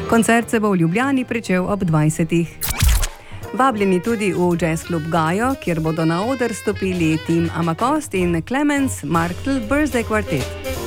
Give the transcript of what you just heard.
Koncert se bo v Ljubljani pričel ob 20. Vabljeni tudi v Jazz Club Gajo, kjer bodo na oder stopili Tim Amakost in Clemens Markl Birthday Quartet.